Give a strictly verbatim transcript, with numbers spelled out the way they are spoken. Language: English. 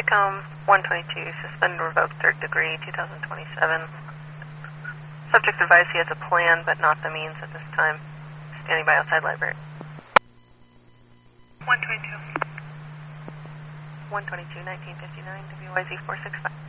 TACOM one twenty-two, suspend or revoke third degree, two thousand twenty-seven. Subject advised he has a plan, but not the means at this time. Standing by outside library. one twenty-two. one twenty-two, nineteen fifty-nine, W Y Z four six five.